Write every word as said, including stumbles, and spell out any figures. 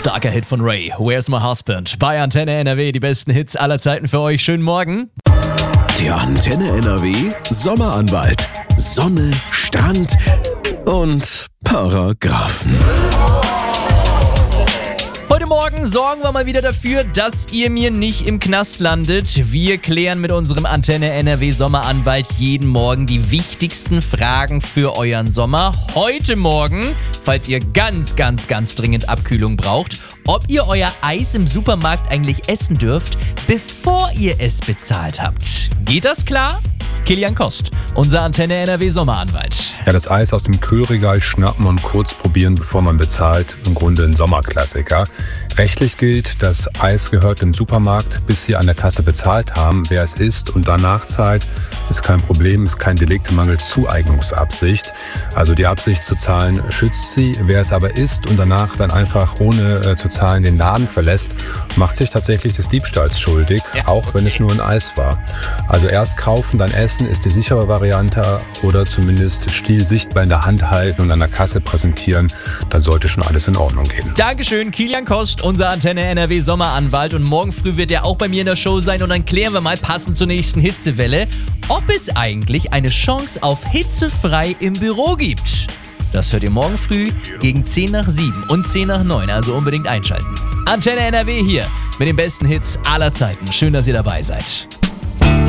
Starker Hit von Ray, Where's My Husband? Bei Antenne N R W, die besten Hits aller Zeiten für euch. Schönen Morgen. Der Antenne N R W Sommeranwalt. Sonne, Strand und Paragraphen. Heute Morgen sorgen wir mal wieder dafür, dass ihr mir nicht im Knast landet. Wir klären mit unserem Antenne N R W Sommeranwalt jeden Morgen die wichtigsten Fragen für euren Sommer. Heute Morgen, falls ihr ganz, ganz, ganz dringend Abkühlung braucht, ob ihr euer Eis im Supermarkt eigentlich essen dürft, bevor ihr es bezahlt habt. Geht das klar? Kilian Kost, unser Antenne N R W Sommeranwalt. Ja, das Eis aus dem Kühlregal schnappen und kurz probieren, bevor man bezahlt. Im Grunde ein Sommerklassiker. Rechtlich gilt, das Eis gehört im Supermarkt, bis Sie an der Kasse bezahlt haben. Wer es isst und danach zahlt, ist kein Problem, ist kein Delikt mangels Zueignungsabsicht. Also die Absicht zu zahlen schützt Sie. Wer es aber isst und danach dann einfach ohne äh, zu zahlen den Laden verlässt, macht sich tatsächlich des Diebstahls schuldig, Ja, auch wenn es nur ein Eis war. Also erst kaufen, dann essen ist die sichere Variante oder zumindest Stiel sichtbar in der Hand halten und an der Kasse präsentieren. Dann sollte schon alles in Ordnung gehen. Dankeschön, Kilian Kost, unser Antenne N R W Sommeranwalt. Und morgen früh wird er auch bei mir in der Show sein und dann klären wir mal passend zur nächsten Hitzewelle, ob es eigentlich eine Chance auf hitzefrei im Büro gibt. Das hört ihr morgen früh gegen zehn nach sieben und zehn nach neun, also unbedingt einschalten. Antenne N R W hier mit den besten Hits aller Zeiten. Schön, dass ihr dabei seid.